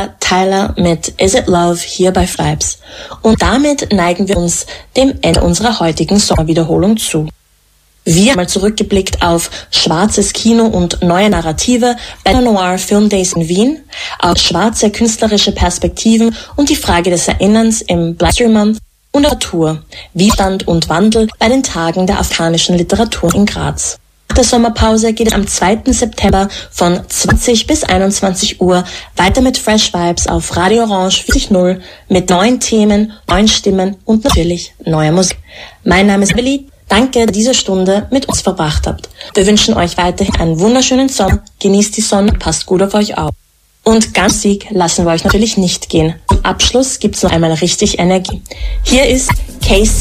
war Tyler mit Is It Love hier bei Vibes. Und damit neigen wir uns dem Ende unserer heutigen Sommerwiederholung zu. Wir haben mal zurückgeblickt auf schwarzes Kino und neue Narrative bei der Noir Film Days in Wien, auf schwarze künstlerische Perspektiven und die Frage des Erinnerns im Black History Month und Literatur, Widerstand und Wandel bei den Tagen der afrikanischen Literatur in Graz. Nach der Sommerpause geht es am 2. September von 20 bis 21 Uhr weiter mit Fresh Vibes auf Radio Orange 40.0 mit neuen Themen, neuen Stimmen und natürlich neuer Musik. Mein Name ist Billy. Danke, dass ihr diese Stunde mit uns verbracht habt. Wir wünschen euch weiterhin einen wunderschönen Sommer. Genießt die Sonne, passt gut auf euch auf. Und ganz Musik lassen wir euch natürlich nicht gehen. Zum Abschluss gibt's noch einmal richtig Energie. Hier ist Casey